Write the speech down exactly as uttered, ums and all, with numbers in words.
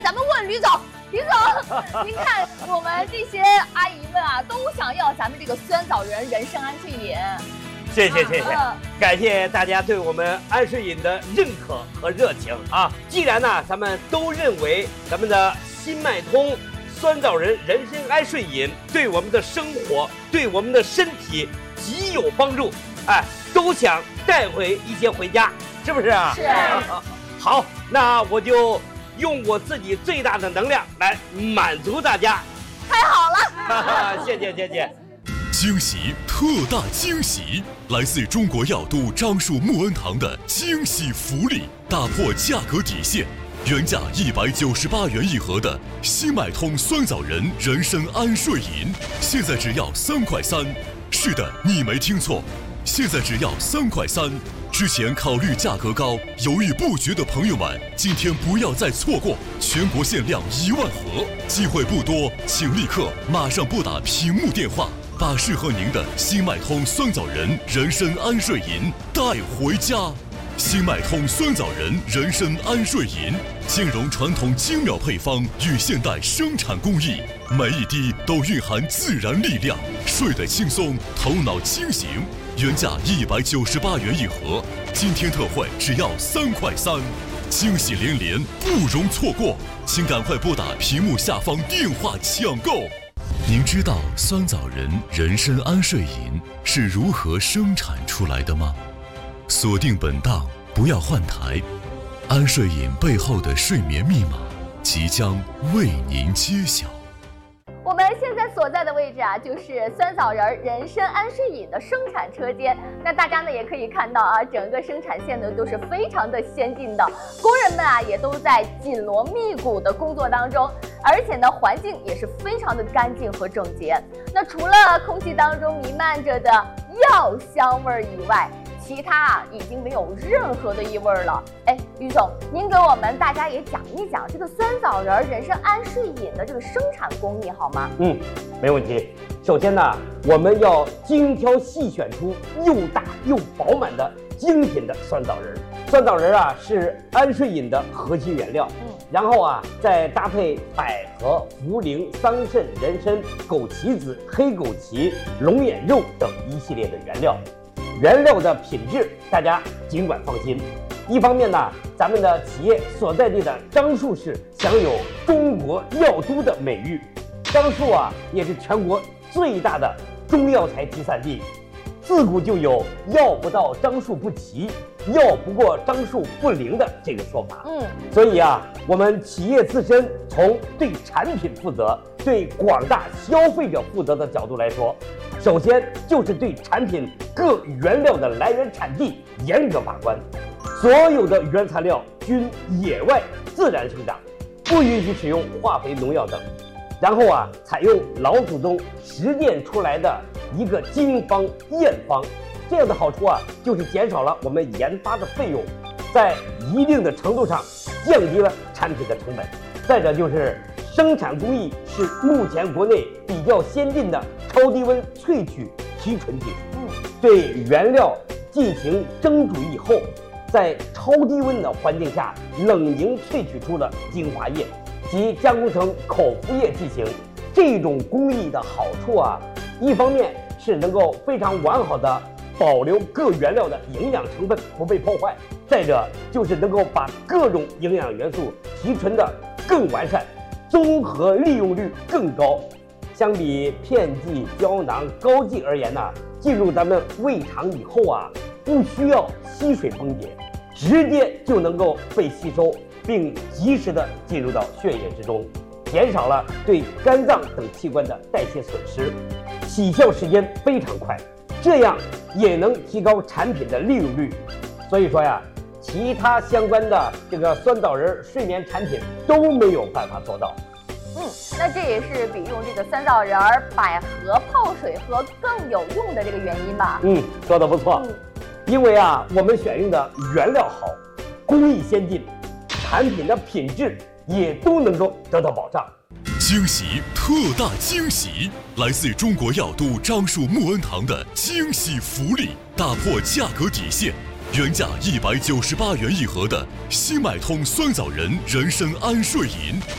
咱们问吕总，吕总，您看我们这些阿姨们啊，都想要咱们这个酸枣仁人参安睡饮。 谢谢谢谢，啊、感谢大家对我们安睡饮的认可和热情啊！既然呢，咱们都认为咱们的新脉通酸枣仁人参安睡饮对我们的生活、对我们的身体极有帮助，哎，都想带回一些回家，是不是啊？ 是。啊、 好，那我就用我自己最大的能量来满足大家。 太好了！ 谢谢谢谢。 惊喜，特大惊喜！来自中国药都樟树木恩堂的惊喜福利，打破价格底线，原价一百九十八元一盒的新脉通酸枣仁人参安睡饮，现在只要三块三。是的，你没听错，现在只要三块三。之前考虑价格高、犹豫不决的朋友们，今天不要再错过，全国限量一万盒，机会不多，请立刻马上拨打屏幕电话。把适合您的新脉通酸枣仁人参安睡饮带回家。新脉通酸枣仁人参安睡饮兼容传统精妙配方与现代生产工艺，每一滴都蕴含自然力量，睡得轻松，头脑清醒。原价一百九十八元一盒，今天特惠只要三块三，惊喜连连，不容错过，请赶快拨打屏幕下方电话抢购。您知道酸枣仁人参安睡饮是如何生产出来的吗？锁定本档，不要换台。安睡饮背后的睡眠密码即将为您揭晓。 我们现在所在的位置啊，就是酸枣仁人参安睡饮的生产车间。那大家呢也可以看到啊，整个生产线呢都是非常的先进的，工人们啊也都在紧锣密鼓的工作当中，而且呢环境也是非常的干净和整洁。那除了空气当中弥漫着的药香味以外，其他啊已经没有任何的异味了。哎，于总，您给我们大家也讲一讲这个酸枣仁人参安睡饮的这个生产工艺好吗？ 嗯，没问题。首先呢，我们要精挑细选出又大又饱满的精品的酸枣仁。酸枣仁啊是安睡饮的核心原料，嗯，然后啊再搭配百合、茯苓、桑葚、人参、枸杞子、黑枸杞、龙眼肉等一系列的原料。原料的品质大家尽管放心。一方面呢，咱们的企业所在地的樟树市享有中国药都的美誉，樟树啊也是全国最大的中药材集散地，自古就有药不到樟树不齐，药不过樟树不灵的这个说法。嗯，所以啊，我们企业自身从对产品负责、对广大消费者负责的角度来说，首先就是对产品各原料的来源产地严格把关，所有的原材料均野外自然生长，不允许使用化肥、农药等。然后啊，采用老祖宗实践出来的一个经方验方，这样的好处啊，就是减少了我们研发的费用，在一定的程度上降低了产品的成本。再者就是生产工艺是目前国内比较先进的超低温萃取提纯技术。嗯，对原料进行蒸煮以后，在超低温的环境下冷凝萃取出了精华液，及加工成口服液剂型。这种工艺的好处啊，一方面是能够非常完好的保留各原料的营养成分不被破坏，再者就是能够把各种营养元素提纯的更完善，综合利用率更高。相比片剂、胶囊、膏剂而言呢、啊，进入咱们胃肠以后啊，不需要吸水崩解，直接就能够被吸收，并及时的进入到血液之中，减少了对肝脏等器官的代谢损失，起效时间非常快，这样也能提高产品的利用率。所以说呀，其他相关的这个酸枣仁睡眠产品都没有办法做到。 嗯，那这也是比用这个酸枣仁、百合泡水喝更有用的这个原因吧？ 嗯，说得不错。嗯，因为啊，我们选用的原料好，工艺先进，产品的品质也都能够得到保障。 惊喜，特大惊喜！来自中国药都樟树木恩堂的惊喜福利，打破价格底线，原价一百九十八元一盒的新脉通酸枣仁人参安睡饮，